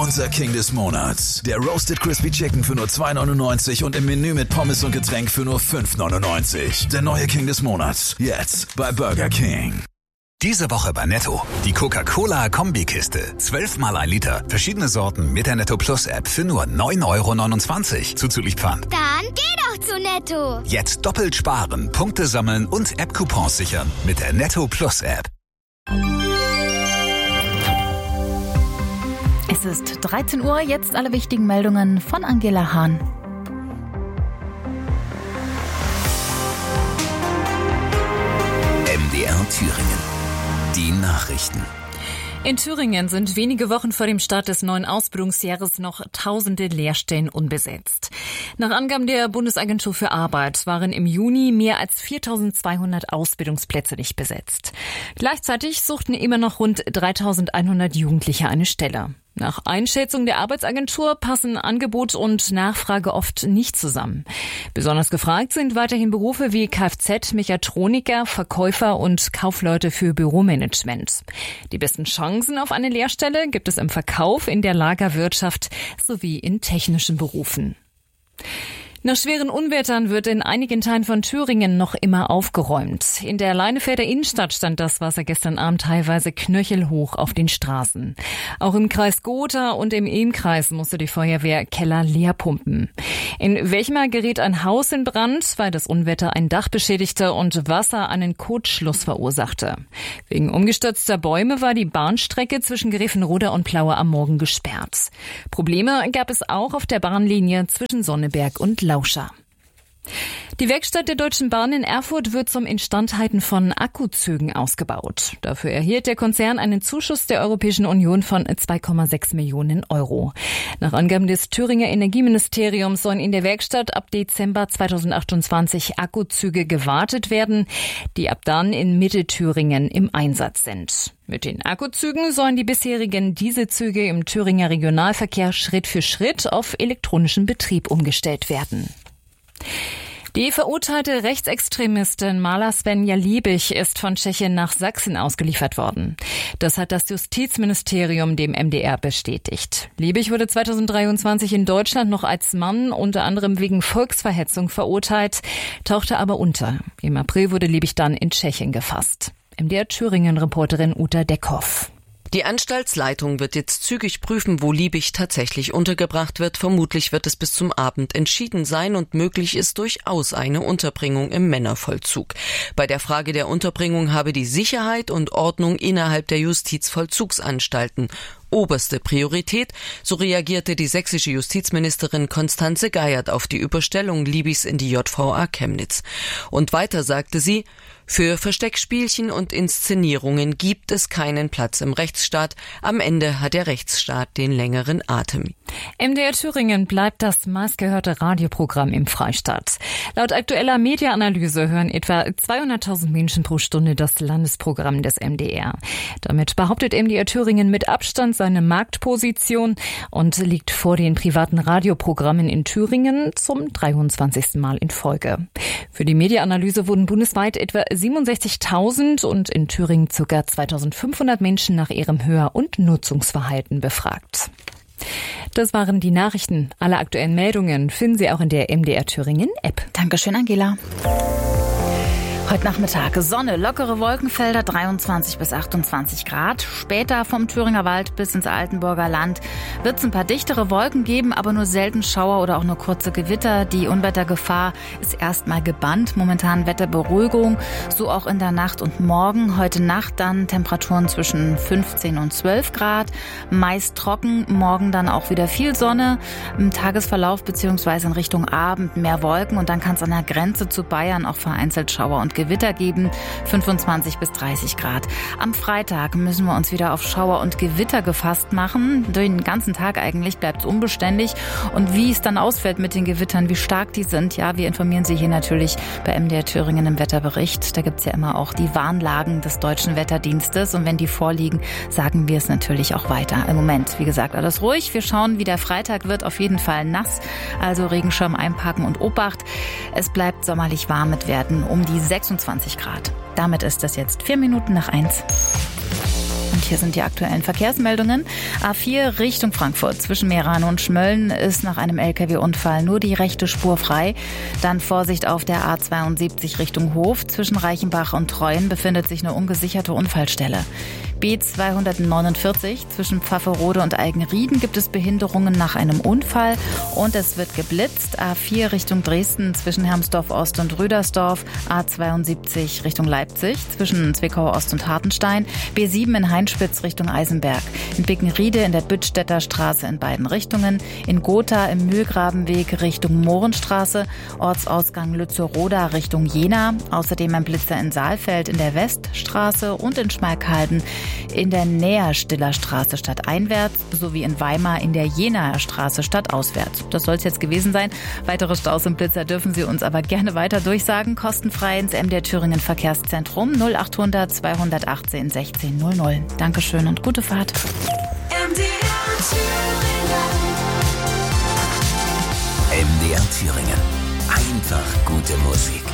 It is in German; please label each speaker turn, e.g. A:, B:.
A: Unser King des Monats. Der Roasted Crispy Chicken für nur 2,99 und im Menü mit Pommes und Getränk für nur 5,99. Der neue King des Monats. Jetzt bei Burger King.
B: Diese Woche bei Netto. Die Coca-Cola-Kombikiste. 12 mal 1 Liter. Verschiedene Sorten mit der Netto Plus App für nur 9,29 € zuzüglich Pfand.
C: Dann geh doch zu Netto.
B: Jetzt doppelt sparen, Punkte sammeln und App-Coupons sichern mit der Netto Plus App.
D: Es ist 13 Uhr, jetzt alle wichtigen Meldungen von Angela Hahn.
B: MDR Thüringen. Die Nachrichten.
E: In Thüringen sind wenige Wochen vor dem Start des neuen Ausbildungsjahres noch tausende Lehrstellen unbesetzt. Nach Angaben der Bundesagentur für Arbeit waren im Juni mehr als 4.200 Ausbildungsplätze nicht besetzt. Gleichzeitig suchten immer noch rund 3.100 Jugendliche eine Stelle. Nach Einschätzung der Arbeitsagentur passen Angebot und Nachfrage oft nicht zusammen. Besonders gefragt sind weiterhin Berufe wie Kfz, Mechatroniker, Verkäufer und Kaufleute für Büromanagement. Die besten Chancen auf eine Lehrstelle gibt es im Verkauf, in der Lagerwirtschaft sowie in technischen Berufen. Nach schweren Unwettern wird in einigen Teilen von Thüringen noch immer aufgeräumt. In der Leinefelder Innenstadt stand das Wasser gestern Abend teilweise knöchelhoch auf den Straßen. Auch im Kreis Gotha und im Ilm-Kreis musste die Feuerwehr Keller leer pumpen. In Wechmar geriet ein Haus in Brand, weil das Unwetter ein Dach beschädigte und Wasser einen Kurzschluss verursachte. Wegen umgestürzter Bäume war die Bahnstrecke zwischen Grevenroda und Plaue am Morgen gesperrt. Probleme gab es auch auf der Bahnlinie zwischen Sonneberg und Lauscha. Die Werkstatt der Deutschen Bahn in Erfurt wird zum Instandhalten von Akkuzügen ausgebaut. Dafür erhielt der Konzern einen Zuschuss der Europäischen Union von 2,6 Millionen €. Nach Angaben des Thüringer Energieministeriums sollen in der Werkstatt ab Dezember 2028 Akkuzüge gewartet werden, die ab dann in Mittelthüringen im Einsatz sind. Mit den Akkuzügen sollen die bisherigen Dieselzüge im Thüringer Regionalverkehr Schritt für Schritt auf elektronischen Betrieb umgestellt werden. Die verurteilte Rechtsextremistin Mala Svenja Liebig ist von Tschechien nach Sachsen ausgeliefert worden. Das hat das Justizministerium dem MDR bestätigt. Liebig wurde 2023 in Deutschland noch als Mann unter anderem wegen Volksverhetzung verurteilt, tauchte aber unter. Im April wurde Liebig dann in Tschechien gefasst. MDR Thüringen-Reporterin Uta Deckhoff.
F: Die Anstaltsleitung wird jetzt zügig prüfen, wo Liebig tatsächlich untergebracht wird. Vermutlich wird es bis zum Abend entschieden sein und möglich ist durchaus eine Unterbringung im Männervollzug. Bei der Frage der Unterbringung habe die Sicherheit und Ordnung innerhalb der Justizvollzugsanstalten oberste Priorität, so reagierte die sächsische Justizministerin Constanze Geiert auf die Überstellung Liebigs in die JVA Chemnitz. Und weiter sagte sie, für Versteckspielchen und Inszenierungen gibt es keinen Platz im Rechtsstaat. Am Ende hat der Rechtsstaat den längeren Atem.
E: MDR Thüringen bleibt das meistgehörte Radioprogramm im Freistaat. Laut aktueller Mediaanalyse hören etwa 200.000 Menschen pro Stunde das Landesprogramm des MDR. Damit behauptet MDR Thüringen mit Abstand seine Marktposition und liegt vor den privaten Radioprogrammen in Thüringen zum 23. Mal in Folge. Für die Mediaanalyse wurden bundesweit etwa 67.000 und in Thüringen ca. 2.500 Menschen nach ihrem Hör- und Nutzungsverhalten befragt. Das waren die Nachrichten. Alle aktuellen Meldungen finden Sie auch in der MDR Thüringen App.
D: Dankeschön, Angela. Heute Nachmittag Sonne, lockere Wolkenfelder, 23 bis 28 Grad. Später vom Thüringer Wald bis ins Altenburger Land wird es ein paar dichtere Wolken geben, aber nur selten Schauer oder auch nur kurze Gewitter. Die Unwettergefahr ist erstmal gebannt. Momentan Wetterberuhigung, so auch in der Nacht und morgen. Heute Nacht dann Temperaturen zwischen 15 und 12 Grad. Meist trocken, morgen dann auch wieder viel Sonne. Im Tagesverlauf bzw. in Richtung Abend mehr Wolken und dann kann es an der Grenze zu Bayern auch vereinzelt Schauer und Gewitter geben, 25 bis 30 Grad. Am Freitag müssen wir uns wieder auf Schauer und Gewitter gefasst machen. Den ganzen Tag eigentlich bleibt es unbeständig. Und wie es dann ausfällt mit den Gewittern, wie stark die sind, ja, wir informieren Sie hier natürlich bei MDR Thüringen im Wetterbericht. Da gibt es ja immer auch die Warnlagen des Deutschen Wetterdienstes. Und wenn die vorliegen, sagen wir es natürlich auch weiter. Im Moment, wie gesagt, alles ruhig. Wir schauen, wie der Freitag wird. Auf jeden Fall nass. Also Regenschirm einpacken und Obacht. Es bleibt sommerlich warm mit Werten um die 26 Grad. Damit ist es jetzt 4 Minuten nach 1. Und hier sind die aktuellen Verkehrsmeldungen. A4 Richtung Frankfurt zwischen Meran und Schmölln ist nach einem LKW-Unfall nur die rechte Spur frei. Dann Vorsicht auf der A72 Richtung Hof. Zwischen Reichenbach und Treuen befindet sich eine ungesicherte Unfallstelle. B249 zwischen Pfafferode und Algenrieden gibt es Behinderungen nach einem Unfall und es wird geblitzt. A4 Richtung Dresden zwischen Hermsdorf Ost und Rüdersdorf. A72 Richtung Leipzig zwischen Zwickau Ost und Hartenstein. B7 in Heinspitz Richtung Eisenberg. In Bickenriede in der Büttstädter Straße in beiden Richtungen. In Gotha im Mühlgrabenweg Richtung Mohrenstraße. Ortsausgang Lützeroda Richtung Jena. Außerdem ein Blitzer in Saalfeld in der Weststraße und in Schmalkalden in der Näherstiller Straße stadteinwärts sowie in Weimar in der Jenaer Straße stadtauswärts. Das soll es jetzt gewesen sein. Weitere Staus und Blitzer dürfen Sie uns aber gerne weiter durchsagen. Kostenfrei ins MDR Thüringen Verkehrszentrum 0800 218 1600. Dankeschön und gute Fahrt.
G: MDR Thüringen. Einfach gute Musik.